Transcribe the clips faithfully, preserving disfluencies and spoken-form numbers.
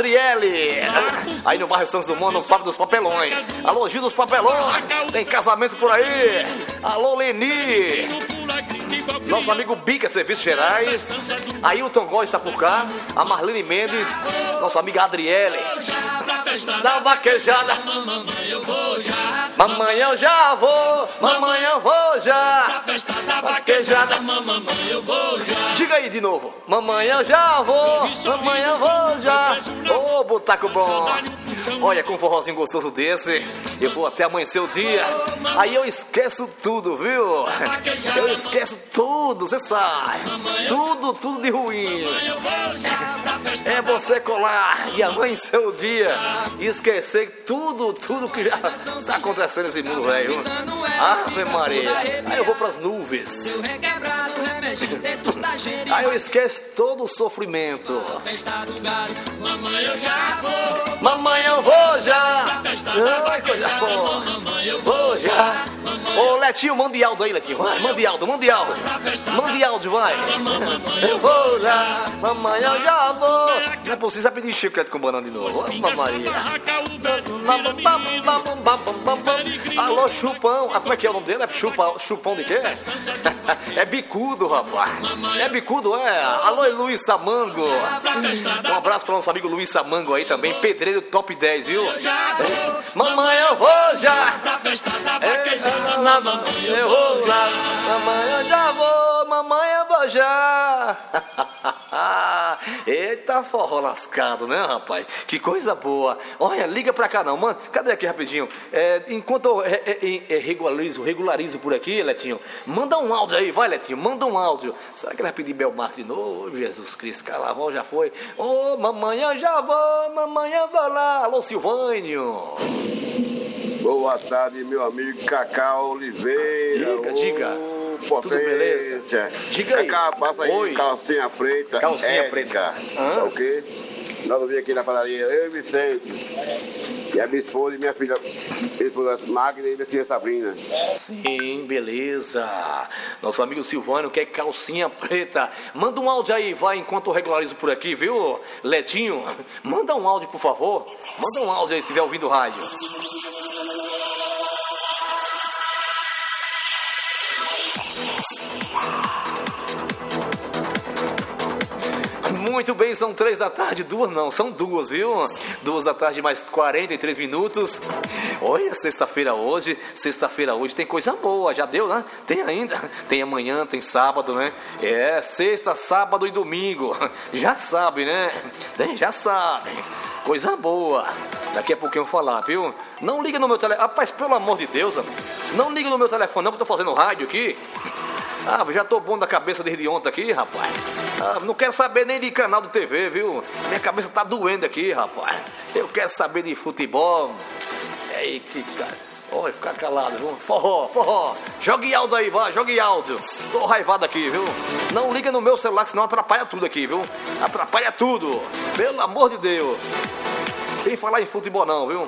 Adriele. Aí no bairro Santos Dumont, no Fábio dos Papelões. Alô, Gil dos Papelões. Tem casamento por aí. Alô, Leni. Nosso amigo Bica, Serviços Gerais. Ailton Góes está por cá. A Marlene Mendes. Nossa amiga Adriele. Dá uma vaquejada. Mamãe, eu vou já. Mamãe, eu já vou. Mamãe, eu vou já. Vaquejada. Mamãe, eu vou já. Diga aí de novo. Mamãe, eu já vou. Mamãe, eu vou já. Ô, botaco bom. Olha, com um forrozinho gostoso desse, eu vou até amanhecer o dia. Aí eu esqueço tudo, viu? Eu esqueço tudo, você sabe. Tudo, tudo de ruim. É você colar e amanhecer o dia e esquecer tudo, tudo que já tá acontecendo nesse mundo, velho. Ave Maria. Aí eu vou pras nuvens. Aí eu esqueço todo o sofrimento. Mamãe, eu já vou. Mamãe, eu vou já. Ai, coisa boa. Vou já. Ô, Letinho, mande áudio aí, Letinho. Vai, mande áudio, mande áudio. Mande áudio, vai. Eu vou já. Mamãe, eu já vou. Não é possível pedir chiclete com banana de novo. Ô, Maria. Alô, Chupão. Ah, como é que é o nome dele? É chupa, Chupão de quê? É bicudo, rapaz. É bicudo, é. Alô, Luiz Samango. Um abraço para nosso amigo Luiz Samango aí também. Pedreiro top dez, viu? Mamãe, eu vou já. Eu vou já. Mamãe, eu já vou. Mamãe, eu vou já. Eita, forró lascado, né, rapaz? Que coisa boa. Olha, liga pra cá não, mano. Cadê aqui rapidinho? É, enquanto eu é, é, é, regularizo, regularizo por aqui, Letinho, manda um áudio aí, vai, Letinho, manda um áudio. Será que ele vai pedir Belmarco de novo? Jesus Cristo, carnaval já foi. Ô, oh, mamãe, eu já vou, mamãe, eu vou lá. Alô, Silvânio. Boa tarde, meu amigo Cacá Oliveira. Diga, diga. Potência. Tudo beleza? Diga aí. Cacá, passa aí. Oi. Calcinha preta. Calcinha Érica. preta. Ah. O quê? Nós vimos aqui na padaria, eu e Vicente. E a minha esposa e minha filha, minha esposa Magna e minha filha Sabrina. Sim, beleza. Nosso amigo Silvano quer calcinha preta. Manda um áudio aí, vai, enquanto eu regularizo por aqui, viu? Letinho, manda um áudio, por favor. Manda um áudio aí, se estiver ouvindo o rádio. Muito bem, são três da tarde, duas não, são duas, viu? Duas da tarde, mais quarenta e três minutos. Olha, sexta-feira hoje, sexta-feira hoje tem coisa boa, já deu, né? Tem ainda, tem amanhã, tem sábado, né? É, sexta, sábado e domingo, já sabe, né? Tem, já sabe, coisa boa. Daqui a pouquinho eu vou falar, viu? Não liga no meu telefone, rapaz, pelo amor de Deus, não liga no meu telefone não, que eu tô fazendo rádio aqui. Ah, já tô bom da cabeça desde ontem aqui, rapaz. Ah, não quero saber nem de canal de T V, viu? Minha cabeça tá doendo aqui, rapaz. Eu quero saber de futebol. Ei, que cara. Olha, ficar calado, viu? Forró, forró. Jogue áudio aí, vai, jogue áudio. Tô raivado aqui, viu? Não liga no meu celular, senão atrapalha tudo aqui, viu? Atrapalha tudo. Pelo amor de Deus. Sem falar em futebol não, viu?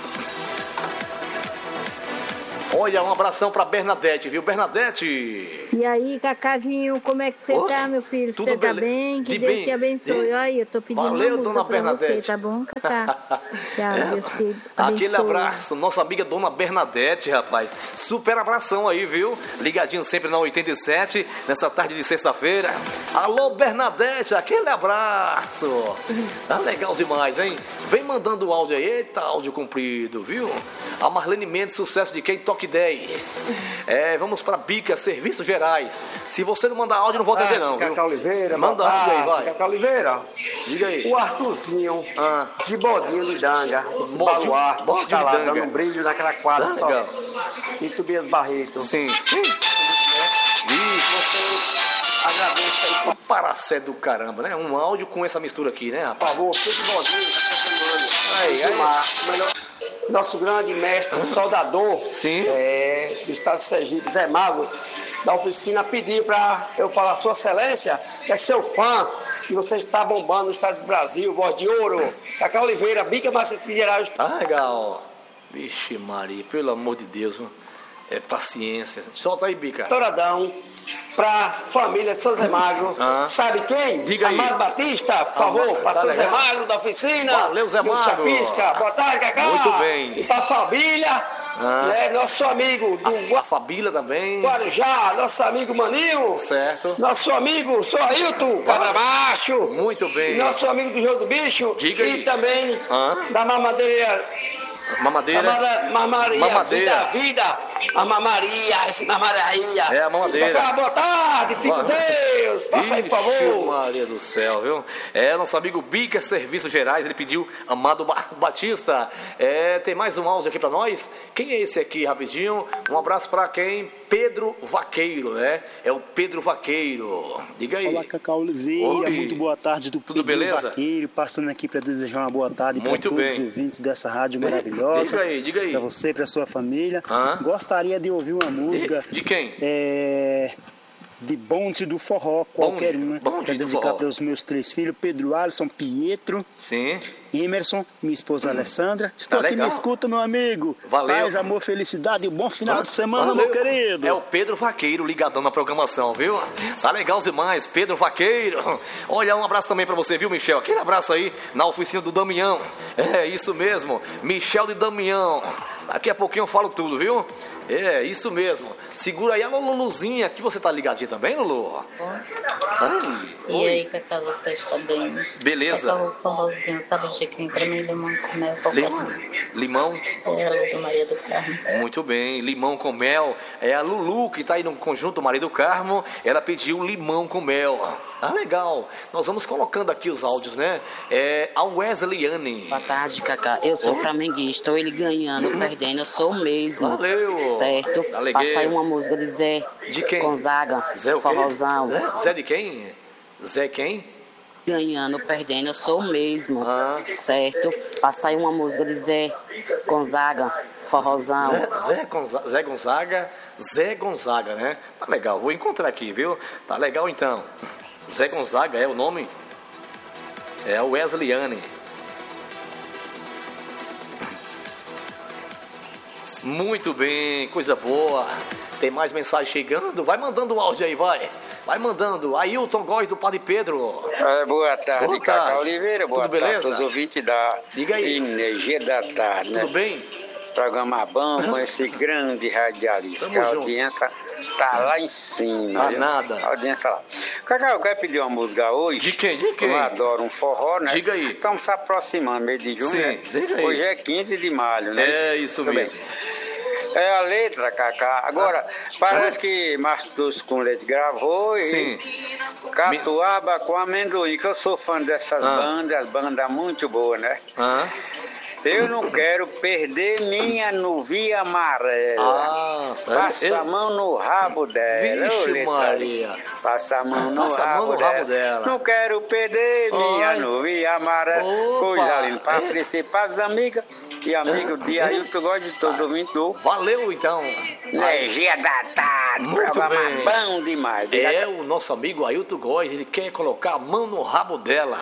Olha, um abração pra Bernadette, viu? Bernadette! E aí, Cacazinho, como é que você oh, tá, meu filho? Tudo Você tá bele... bem? Que de Deus bem. te abençoe. De... Olha, eu tô pedindo Valeu, uma música dona pra Bernadette. você, tá bom, Cacá? Tchau, Deus te abençoe. Aquele abraço, nossa amiga dona Bernadette, rapaz. Super abração aí, viu? Ligadinho sempre na oitenta e sete, nessa tarde de sexta-feira. Alô, Bernadette, aquele abraço. Tá legal demais, hein? Vem mandando o áudio aí. Eita, áudio comprido, viu? A Marlene Mendes, sucesso de quem? Toque dez. É, vamos pra Bica, Serviços Gerais. Se você não mandar áudio, não vou atender não, viu? Cacá Oliveira, manda áudio aí, vai. Cacá Oliveira. Diga aí. O Arthurzinho, ah. de bodinho de danga, esse Bodinho, baluarte, bodinho está lá, de danga. dando um brilho naquela quadra Danga. só. E Tobias Barreto. Sim, sim. E você agradece aí, Uma paracé do caramba, né? Um áudio com essa mistura aqui, né, por rapaz? favor, fique de bodinho, Aí, aí. Melhor. Nosso grande mestre, soldador, Sim. é, do estado de Sergipe, Zé Mago, da oficina, pediu para eu falar, Sua Excelência, que é seu fã, que você está bombando no estado do Brasil, Voz de Ouro, Cacá Oliveira, Bica Maciço Gerais. Ah, legal. Vixe Maria, pelo amor de Deus. É paciência. Solta aí, Bica. Douradão, pra família São Zé Magro. Ah. Sabe quem? Diga aí. Amado Batista, por favor, Ah, pra tá São Zé legal. Magro da oficina. Valeu, Zé E o Magro. Chapisca. Boa tarde, Cacá. Muito bem. E pra família, Ah. né, nosso amigo do A Fabília também. Guarujá, nosso amigo Maninho. Certo. Nosso amigo Sorrilton, Cabra Baixo. Muito bem. E nosso amigo do Jogo do Bicho. Diga e aí. também Ah. da mamadeira. Mamadeira. Mamada, mamaria, Mamadeira. vida, vida. A mamaria, esse mamaria. É, a mamadeira. Cacá, boa tarde, fique com Boa- Deus. Passa aí, por Ixi, favor. Maria do céu, viu? É, nosso amigo Bica Serviços Gerais, ele pediu Amado Ba- Batista. É, tem mais um áudio aqui pra nós. Quem é esse aqui, rapidinho? Um abraço pra quem? Pedro Vaqueiro, né? É o Pedro Vaqueiro. Diga aí. Olá, Cacá Oliveira, Oi. muito boa tarde do Tudo Pedro beleza? Vaqueiro, passando aqui para desejar uma boa tarde para Muito todos os bem. ouvintes dessa rádio maravilhosa. Diga aí, diga aí. Para você e para sua família. Hã? Gostaria de ouvir uma música De, de quem? é, de Bonde do Forró, qualquer uma, Bonde para do dedicar Forró. para os meus três filhos, Pedro Alisson, Pietro, Sim. Emerson, minha esposa Alessandra. Estou Tá aqui, legal. me escuta, meu amigo. Valeu. Paz, amor, felicidade e um bom final de semana, Valeu. meu querido. É o Pedro Vaqueiro ligadão na programação, viu? Tá legal demais, Pedro Vaqueiro. Olha, um abraço também pra você, viu, Michel? Aquele abraço aí na oficina do Damião. É, isso mesmo, Michel de Damião. Daqui a pouquinho eu falo tudo, viu? É, isso mesmo. Segura aí a Luluzinha, que você tá ligadinho também, Lulu? Ai, E oi. aí, Cacá, você está bem? Beleza. Cacá, o forrozinho, sabe de quem? Pra mim, limão com mel, qualquer Limão? um. Limão? É a do Maria do Carmo. Muito bem, limão com mel. É a Lulu que tá aí no conjunto Maria do Carmo. Ela pediu limão com mel. Ah, legal. Nós vamos colocando aqui os áudios, né? É a Wesleyane. Boa tarde, Cacá. Eu sou Oi. flamenguista, ou ele ganhando, perdendo, eu sou o mesmo. Valeu. Certo? Aleguei. Passa aí uma música de Zé De quem? Gonzaga, Zé o quê? forrozão. Zé? Zé de quem? Zé quem? Ganhando, perdendo, eu sou o mesmo. Ah. Certo? Passa aí uma música de Zé Gonzaga, forrozão. Zé, Zé, Gonzaga, Zé Gonzaga. Zé Gonzaga, né? Tá legal, vou encontrar aqui, viu? Tá legal então. Zé Gonzaga é o nome? É a Wesleyane. Muito bem, coisa boa. Tem mais mensagem chegando? Vai mandando o áudio aí, vai. Vai mandando. Ailton Góes do Padre Pedro. É, boa tarde, Boa Cacá tarde. Oliveira. Boa Tudo tarde beleza? a todos os ouvintes da Diga aí. Energia da Tarde, né? Tudo bem? Programa bom com esse grande radialista. Tamo Que a junto. audiência tá lá em cima. Tá viu? nada. A audiência lá. Cacá, eu quero pedir uma música hoje. De quem? De quem? Eu adoro um forró, né? Diga aí. Estamos se aproximando, mês de junho, Sim, né? diga aí. Hoje é quinze de maio, né? É isso Tudo bem. mesmo. É a letra, Cacá. Agora, parece que Mastus com Leite gravou e Sim. Catuaba com amendoim, que eu sou fã dessas Ah. bandas, bandas muito boas, né? Hã? Eu não quero perder minha nuvia amarela. Ah, Passa eu- a mão no rabo dela. Vixe, Ô, letra, Maria. Passa a mão no, Passa a mão rabo, no rabo dela. dela. Não quero perder minha Ai. nuvia amarela. Opa. Coisa linda. Pra oferecer para as amigas e amigos de Ailton Góes de todos os ouvintes do Valeu então. Energia da Tarde. Muito Programa bem. bom demais. É o nosso amigo Ailton Góes, ele quer colocar a mão no rabo dela.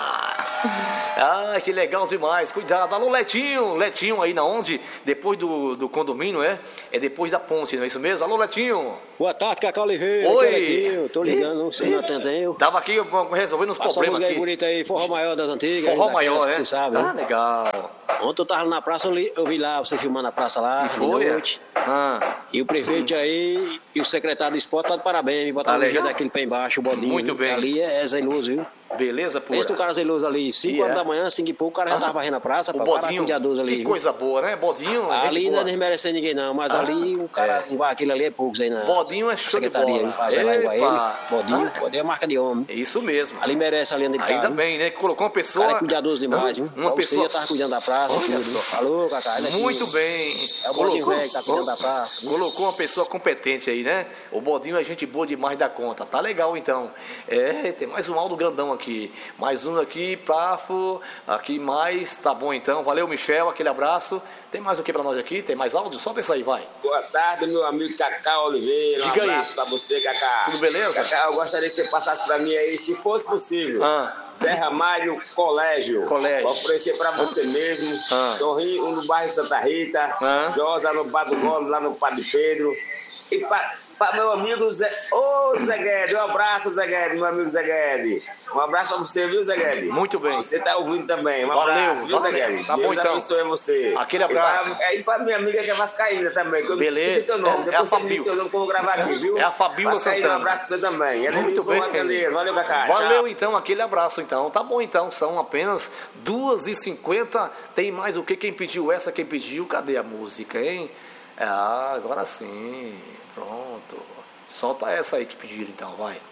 Ah, que legal demais. Cuidado. Alô, Letinho. Letinho aí na onde? Depois do, do condomínio, é? É depois da ponte, não é isso mesmo? Alô, Letinho. Boa tarde, Cacá Oliveira. Oi. Aqui é Letinho. Tô ligando, você não atendeu. Tava aqui resolvendo uns Passa a problemas música aí aqui. bonita aí, forró maior das antigas. Forró daquelas maior, que é? Você sabe, Ah, né? legal. Ontem eu tava na praça, eu, li- eu vi lá você filmando a praça lá, de Foi? noite. Ah, E o prefeito aí e o secretário do esporte tá de parabéns. Me botaram Tá o jeito legal? daquele pé embaixo, o bodinho. Muito viu? bem. Que ali é, é zeloso, viu? beleza pura. Esse é o cara zeloso ali, cinco E horas é? da manhã, cinco e pouco, o cara já tava varrendo a praça O pra parar com bodinho, o dia doze ali. que viu? coisa boa, né? Bodinho, Ali gente não é boa. desmerecendo ninguém não, mas Ah, ali o cara, é. aquele ali é poucos aí na Bodinho é show de secretaria, bola. viu? Pra zelar igual a ele. Epa. Bodinho, Ah. bodinho é marca de homem. Isso mesmo. Ali merece ali onde ele tá, Ainda viu? bem, né? Que colocou uma O pessoa... cara é cuidadoso demais, viu? Uma Uma pessoa... Você tava cuidando da praça, Olha tudo. só. Alô, Cacá, olha aqui. Muito bem. É o Bodinho velho que tá cuidando da praça. Colocou uma pessoa competente aí, né? O Bodinho é gente boa demais da conta. Tá legal, então. É, tem mais um Aldo Grandão aqui. Mais um aqui, Pafo. Aqui mais. Tá bom, então. Valeu, Michel. Aquele abraço. Tem mais o que pra nós aqui? Tem mais áudio? Solta isso aí, vai. Boa tarde, meu amigo Cacá Oliveira. Um Diga aí. abraço pra você, Cacá. Tudo beleza? Cacá, eu gostaria que você passasse pra mim aí, se fosse possível. Ah. Zé Ramalho Colégio. Colégio. Vou oferecer pra você mesmo. Ah. Torrinho no bairro Santa Rita. Ah. Josa no Bar do Gomes, lá no Padre Pedro. E pra, pra meu amigo Zé. Ô, Zé Guedes, um abraço, Zé Guedes, meu amigo Zé Guedes. Um abraço pra você, viu, Zé Guedes? Muito bem. Você tá ouvindo também. Um Valeu, abraço, viu, valeu. Zé Guedes? Tá bom, Deus então. abençoe você. Aquele abraço. E pra, e pra minha amiga que é vascaína também, que eu Beleza. esqueci seu nome. É- é Depois a você me diz Fabíola. seu nome que eu vou gravar aqui, viu? É a Fabíola Vascaína, um Santana. abraço pra você também. Ela Muito bem. Valeu, Cacá. Valeu, Tchau. então, aquele abraço, então. Tá bom, então, são apenas duas e cinquenta. Tem mais o que? Quem pediu essa, quem pediu? Cadê a música, hein? Ah, agora sim. Pronto. Solta essa aí que pediram, então, vai.